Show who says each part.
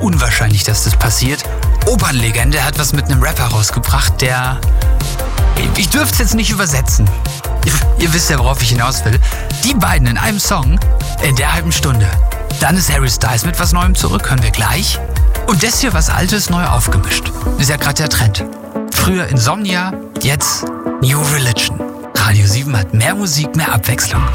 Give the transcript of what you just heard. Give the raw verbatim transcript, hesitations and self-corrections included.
Speaker 1: unwahrscheinlich, dass das passiert. Opernlegende hat was mit einem Rapper rausgebracht, der... Ich dürfte es jetzt nicht übersetzen. Ihr, ihr wisst ja, worauf ich hinaus will. Die beiden in einem Song, in der halben Stunde. Dann ist Harry Styles mit was Neuem zurück, hören wir gleich. Und das hier was Altes neu aufgemischt. Ist ja gerade der Trend. Früher Insomnia, jetzt New Religion. Radio sieben hat mehr Musik, mehr Abwechslung.